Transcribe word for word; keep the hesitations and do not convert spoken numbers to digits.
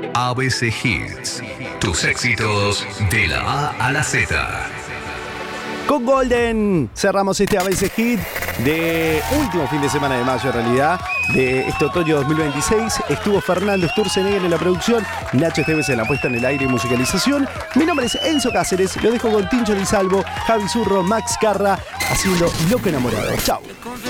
A B C Hits. Tus éxitos de la A a la Z. Con Golden cerramos este A B C Hit de último fin de semana de mayo, en realidad, de este otoño dos mil veintiséis. Estuvo Fernando Sturzenegger en la producción, Nacho Esteves en la puesta en el aire y musicalización. Mi nombre es Enzo Cáceres, lo dejo con Tincho Di Salvo, Javi Zurro, Max Carra, haciendo Loco Enamorado. Chao.